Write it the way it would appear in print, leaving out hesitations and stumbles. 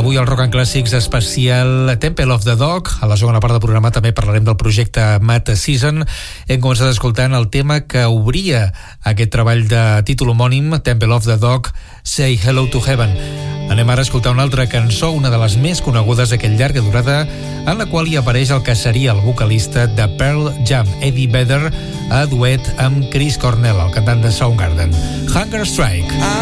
Avui al Rock and Classics especial Temple of the Dog. A la segona part del programa també parlarem del projecte Mad Season. Hem començat escoltant el tema que obria aquest treball de títol homònim, Temple of the Dog, Say Hello to Heaven. Anem ara a escoltar una altra cançó, una de les més conegudes d'aquell llarga durada, en la qual hi apareix el que seria el vocalista de Pearl Jam, Eddie Vedder, a duet amb Chris Cornell, el cantant de Soundgarden. Hunger Strike.